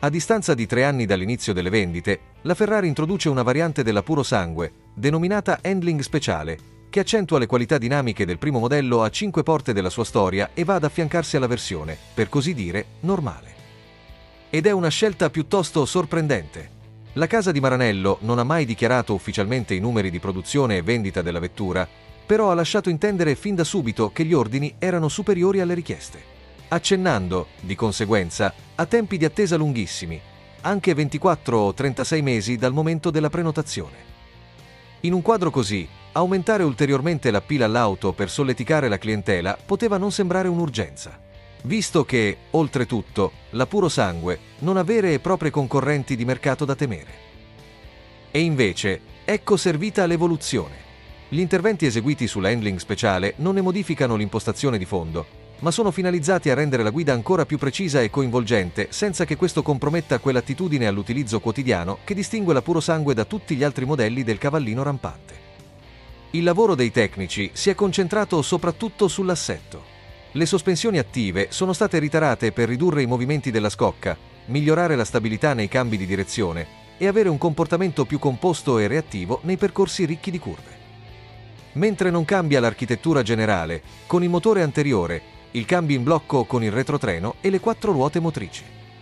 A distanza di 3 anni dall'inizio delle vendite, la Ferrari introduce una variante della puro sangue, denominata Handling Speciale, che accentua le qualità dinamiche del primo modello a 5 porte della sua storia e va ad affiancarsi alla versione, per così dire, normale. Ed è una scelta piuttosto sorprendente. La casa di Maranello non ha mai dichiarato ufficialmente i numeri di produzione e vendita della vettura, però ha lasciato intendere fin da subito che gli ordini erano superiori alle richieste, accennando, di conseguenza, a tempi di attesa lunghissimi, anche 24 o 36 mesi dal momento della prenotazione. In un quadro così, aumentare ulteriormente la pila all'auto per solleticare la clientela poteva non sembrare un'urgenza, visto che, oltretutto, la puro sangue non ha vere e proprie concorrenti di mercato da temere. E invece, ecco servita l'evoluzione. Gli interventi eseguiti sulla Handling Speciale non ne modificano l'impostazione di fondo, ma sono finalizzati a rendere la guida ancora più precisa e coinvolgente senza che questo comprometta quell'attitudine all'utilizzo quotidiano che distingue la puro sangue da tutti gli altri modelli del cavallino rampante. Il lavoro dei tecnici si è concentrato soprattutto sull'assetto. Le sospensioni attive sono state ritarate per ridurre i movimenti della scocca, migliorare la stabilità nei cambi di direzione e avere un comportamento più composto e reattivo nei percorsi ricchi di curve. Mentre non cambia l'architettura generale, con il motore anteriore, il cambio in blocco con il retrotreno e le 4 ruote motrici.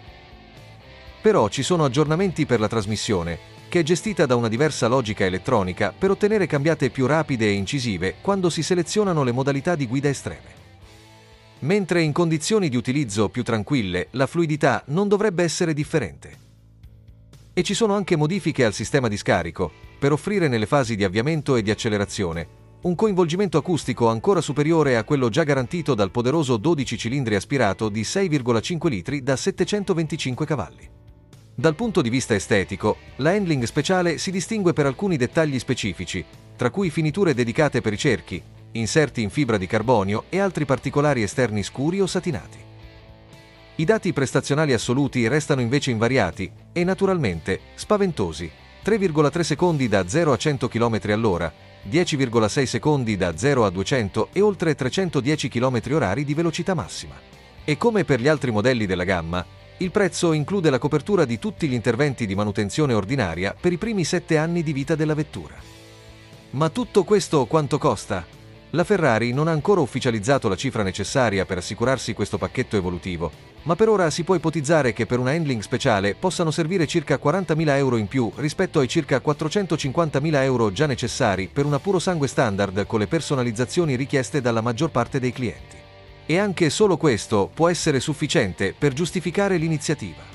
Però ci sono aggiornamenti per la trasmissione, che è gestita da una diversa logica elettronica per ottenere cambiate più rapide e incisive quando si selezionano le modalità di guida estreme. Mentre in condizioni di utilizzo più tranquille la fluidità non dovrebbe essere differente. E ci sono anche modifiche al sistema di scarico, per offrire nelle fasi di avviamento e di accelerazione un coinvolgimento acustico ancora superiore a quello già garantito dal poderoso 12 cilindri aspirato di 6,5 litri da 725 cavalli. Dal punto di vista estetico, la Handling Speciale si distingue per alcuni dettagli specifici, tra cui finiture dedicate per i cerchi, inserti in fibra di carbonio e altri particolari esterni scuri o satinati. I dati prestazionali assoluti restano invece invariati e, naturalmente, spaventosi: 3,3 secondi da 0 a 100 km/h, 10,6 secondi da 0 a 200 e oltre 310 km/h di velocità massima. E come per gli altri modelli della gamma, il prezzo include la copertura di tutti gli interventi di manutenzione ordinaria per i primi 7 anni di vita della vettura. Ma tutto questo quanto costa? La Ferrari non ha ancora ufficializzato la cifra necessaria per assicurarsi questo pacchetto evolutivo, ma per ora si può ipotizzare che per una Handling Speciale possano servire circa 40.000 euro in più rispetto ai circa 450.000 euro già necessari per una puro sangue standard con le personalizzazioni richieste dalla maggior parte dei clienti. E anche solo questo può essere sufficiente per giustificare l'iniziativa.